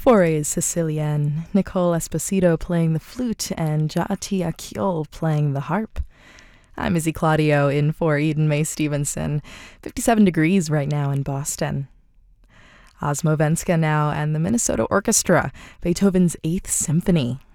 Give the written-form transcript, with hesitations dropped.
Forays Sicilienne, Nicole Esposito playing the flute, and Jaati Akiol playing the harp. I'm Izzy Claudio in for Eden Mae Stevenson. 57 degrees right now in Boston. Osmo Venska now and the Minnesota Orchestra, Beethoven's Eighth Symphony.